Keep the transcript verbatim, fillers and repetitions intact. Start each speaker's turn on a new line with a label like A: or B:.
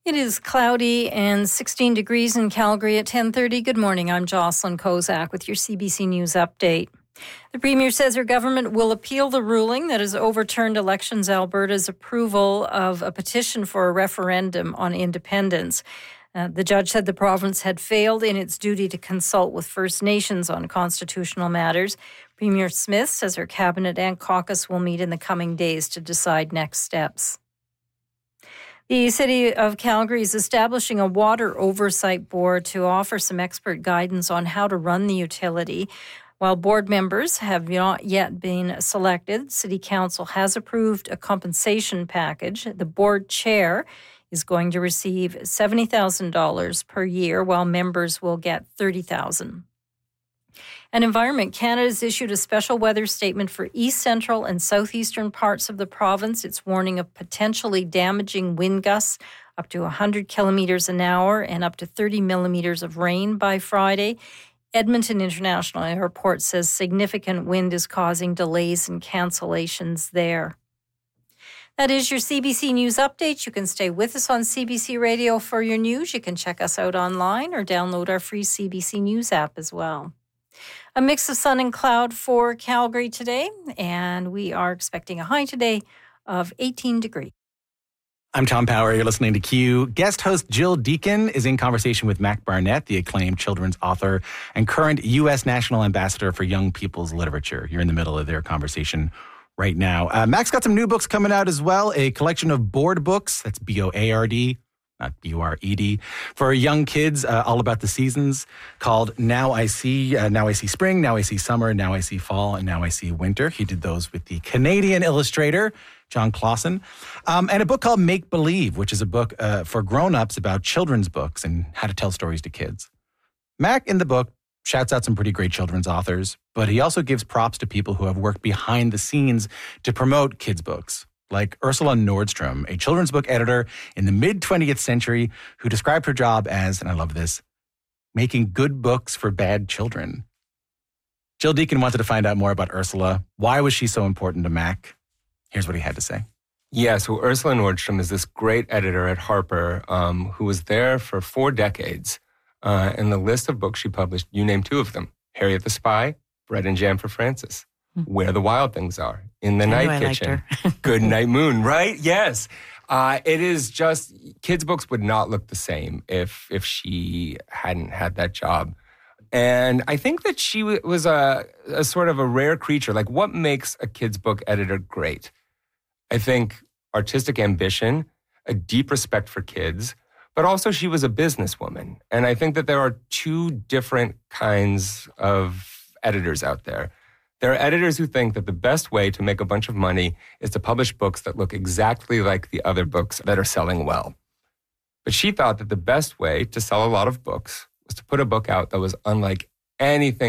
A: It is cloudy and sixteen degrees in Calgary at ten thirty. Good morning. I'm Jocelyn Kozak with your C B C News update. The Premier says her government will appeal the ruling that has overturned Elections Alberta's approval of a petition for a referendum on independence. Uh, the judge said the province had failed in its duty to consult with First Nations on constitutional matters. Premier Smith says her cabinet and caucus will meet in the coming days to decide next steps. The City of Calgary is establishing a water oversight board to offer some expert guidance on how to run the utility. While board members have not yet been selected, City Council has approved a compensation package. The board chair is going to receive seventy thousand dollars per year, while members will get thirty thousand dollars. And Environment Canada has issued a special weather statement for east central and southeastern parts of the province. It's warning of potentially damaging wind gusts up to one hundred kilometers an hour and up to thirty millimeters of rain by Friday. Edmonton International Airport says significant wind is causing delays and cancellations there. That is your C B C News update. You can stay with us on C B C Radio for your news. You can check us out online or download our free C B C News app as well. A mix of sun and cloud for Calgary today, and we are expecting a high today of eighteen degrees.
B: I'm Tom Power. You're listening to Q. Guest host Jill Deacon is in conversation with Mac Barnett, the acclaimed children's author and current U S National Ambassador for Young People's Literature. You're in the middle of their conversation right now. Uh, Mac's got some new books coming out as well, a collection of board books, that's B O A R D, not B U R E D, for young kids, uh, all about the seasons, called Now I See, uh, Now I See Spring, Now I See Summer, Now I See Fall, and Now I See Winter. He did those with the Canadian illustrator, John Clausen. Um, and a book called Make Believe, which is a book uh, for grown-ups about children's books and how to tell stories to kids. Mac, in the book, shouts out some pretty great children's authors, but he also gives props to people who have worked behind the scenes to promote kids' books, like Ursula Nordstrom, a children's book editor in the mid-twentieth century who described her job as, and I love this, making good books for bad children. Jill Deacon wanted to find out more about Ursula. Why was she so important to Mac? Here's what he had to say.
C: Yeah, so Ursula Nordstrom is this great editor at Harper um, who was there for four decades. Uh, and the list of books she published, you name two of them. Harriet the Spy, Bread and Jam for Francis, mm-hmm. Where the Wild Things Are, In the
D: I
C: Night Kitchen, Good Night Moon, right? Yes. Uh, it is just, kids' books would not look the same if if she hadn't had that job. And I think that she w- was a, a sort of a rare creature. Like, what makes a kid's book editor great? I think artistic ambition, a deep respect for kids, but also she was a businesswoman. And I think that there are two different kinds of editors out there. There are editors who think that the best way to make a bunch of money is to publish books that look exactly like the other books that are selling well. But she thought that the best way to sell a lot of books was to put a book out that was unlike anything